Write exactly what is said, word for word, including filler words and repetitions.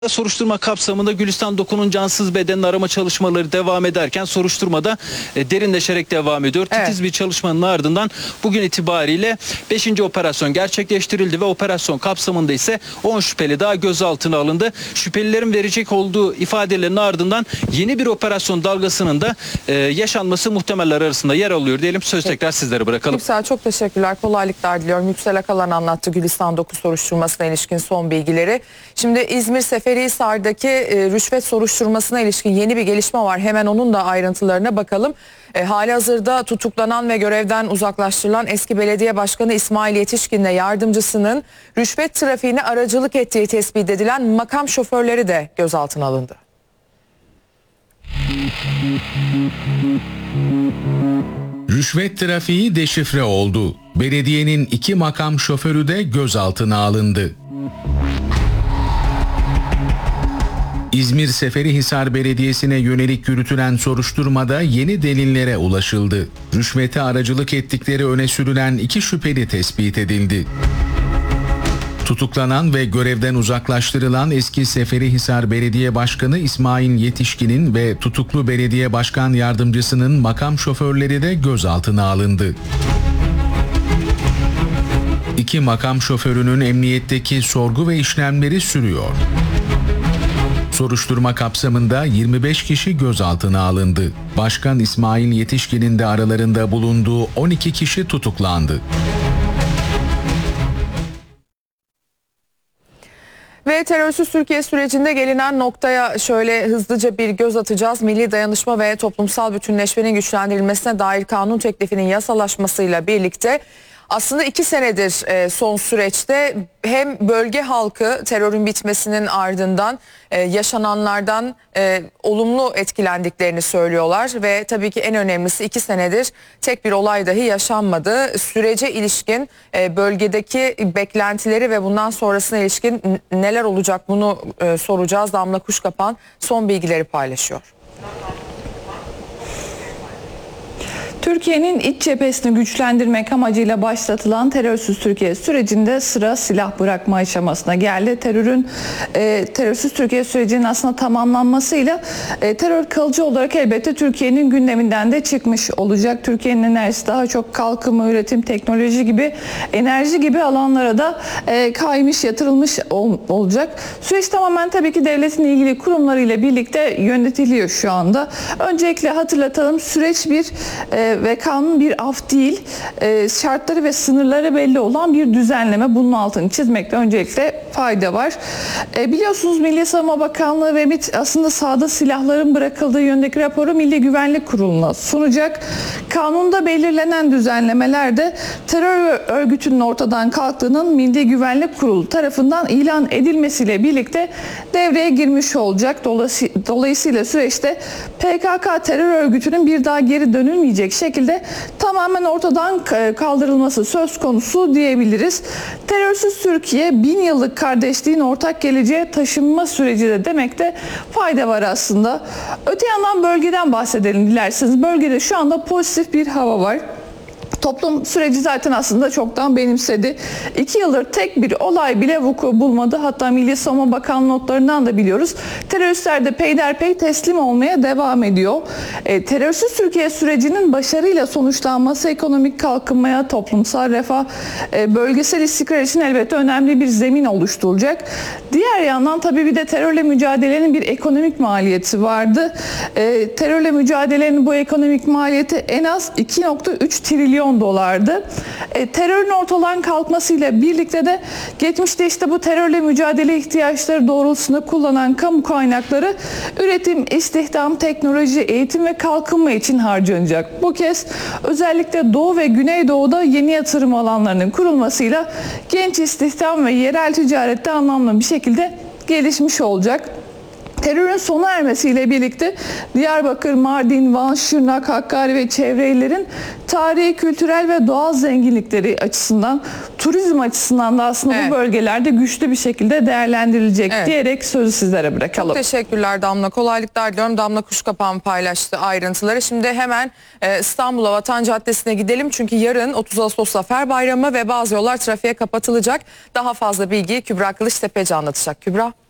Soruşturma kapsamında Gülistan Dokun'un cansız bedenini arama çalışmaları devam ederken soruşturmada e, derinleşerek devam ediyor. Evet. Titiz bir çalışmanın ardından bugün itibariyle beşinci operasyon gerçekleştirildi ve operasyon kapsamında ise on şüpheli daha gözaltına alındı. Şüphelilerin verecek olduğu ifadelerin ardından yeni bir operasyon dalgasının da e, yaşanması muhtemeller arasında yer alıyor diyelim. Söz tekrar sizlere bırakalım. Yüksel, çok teşekkürler. Kolaylıklar diliyorum. Yüksel Akalan anlattı Gülistan Dokun soruşturmasına ilişkin son bilgileri. Şimdi İzmir Seferihisar'daki e, rüşvet soruşturmasına ilişkin yeni bir gelişme var. Hemen onun da ayrıntılarına bakalım. E, halihazırda tutuklanan ve görevden uzaklaştırılan eski belediye başkanı İsmail Yetişkin'le yardımcısının rüşvet trafiğine aracılık ettiği tespit edilen makam şoförleri de gözaltına alındı. Rüşvet trafiği deşifre oldu. Belediyenin iki makam şoförü de gözaltına alındı. İzmir Seferihisar Belediyesi'ne yönelik yürütülen soruşturmada yeni delillere ulaşıldı. Rüşvete aracılık ettikleri öne sürülen iki şüpheli tespit edildi. Tutuklanan ve görevden uzaklaştırılan eski Seferihisar Belediye Başkanı İsmail Yetişkin'in ve tutuklu belediye başkan yardımcısının makam şoförleri de gözaltına alındı. İki makam şoförünün emniyetteki sorgu ve işlemleri sürüyor. Soruşturma kapsamında yirmi beş kişi gözaltına alındı. Başkan İsmail Yetişkin'in de aralarında bulunduğu on iki kişi tutuklandı. Ve terörsüz Türkiye sürecinde gelinen noktaya şöyle hızlıca bir göz atacağız. Milli dayanışma ve toplumsal bütünleşmenin güçlendirilmesine dair kanun teklifinin yasalaşmasıyla birlikte aslında iki senedir e, son süreçte hem bölge halkı terörün bitmesinin ardından e, yaşananlardan e, olumlu etkilendiklerini söylüyorlar. Ve tabii ki en önemlisi iki senedir tek bir olay dahi yaşanmadı. Sürece ilişkin e, bölgedeki beklentileri ve bundan sonrasına ilişkin neler olacak bunu e, soracağız. Damla Kuşkapan son bilgileri paylaşıyor. Türkiye'nin iç cephesini güçlendirmek amacıyla başlatılan terörsüz Türkiye sürecinde sıra silah bırakma aşamasına geldi. Terörün e, terörsüz Türkiye sürecinin aslında tamamlanmasıyla e, terör kalıcı olarak elbette Türkiye'nin gündeminden de çıkmış olacak. Türkiye'nin enerjisi daha çok kalkınma, üretim, teknoloji gibi enerji gibi alanlara da e, kaymış, yatırılmış ol, olacak. Süreç tamamen tabii ki devletin ilgili kurumlarıyla birlikte yönetiliyor şu anda. Öncelikle hatırlatalım, süreç bir e, ve kanun bir af değil, e, şartları ve sınırları belli olan bir düzenleme. Bunun altını çizmekte öncelikle fayda var. E, biliyorsunuz Milli Savunma Bakanlığı ve MİT aslında sahada silahların bırakıldığı yönündeki raporu Milli Güvenlik Kurulu'na sunacak. Kanunda belirlenen düzenlemelerde terör örgütünün ortadan kalktığının Milli Güvenlik Kurulu tarafından ilan edilmesiyle birlikte devreye girmiş olacak. Dolayısıyla süreçte P K K terör örgütünün bir daha geri dönülmeyecek şekilde tamamen ortadan kaldırılması söz konusu diyebiliriz. Terörsüz Türkiye bin yıllık kardeşliğin ortak geleceğe taşınma süreci de demekte fayda var aslında. Öte yandan bölgeden bahsedelim dilerseniz. Bölgede şu anda pozitif bir hava var. Toplum süreci zaten aslında çoktan benimsedi. İki yıldır tek bir olay bile vuku bulmadı. Hatta Milli Savunma Bakanlığı notlarından da biliyoruz. Teröristler de peyderpey teslim olmaya devam ediyor. E, terörsüz Türkiye sürecinin başarıyla sonuçlanması ekonomik kalkınmaya, toplumsal refah, e, bölgesel istikrar için elbette önemli bir zemin oluşturacak. Diğer yandan tabii bir de terörle mücadelenin bir ekonomik maliyeti vardı. E, terörle mücadelenin bu ekonomik maliyeti en az iki nokta üç trilyon dolardı. E, terörün ortadan kalkmasıyla birlikte de geçmişte işte bu terörle mücadele ihtiyaçları doğrultusunda kullanan kamu kaynakları üretim, istihdam, teknoloji, eğitim ve kalkınma için harcanacak. Bu kez özellikle Doğu ve Güneydoğu'da yeni yatırım alanlarının kurulmasıyla genç istihdam ve yerel ticarette anlamlı bir şekilde gelişmiş olacak. Terörün sona ermesiyle birlikte Diyarbakır, Mardin, Van, Şırnak, Hakkari ve çevre illerin tarihi, kültürel ve doğal zenginlikleri açısından, turizm açısından da aslında evet, bu bölgelerde güçlü bir şekilde değerlendirilecek evet, diyerek sözü sizlere bırakalım. Çok teşekkürler Damla. Kolaylıklar diliyorum. Damla Kuşkapan paylaştı ayrıntıları. Şimdi hemen İstanbul'a Vatan Caddesi'ne gidelim. Çünkü yarın otuz Ağustos Zafer Bayramı ve bazı yollar trafiğe kapatılacak. Daha fazla bilgiyi Kübra Kılıçtepeci anlatacak. Kübra.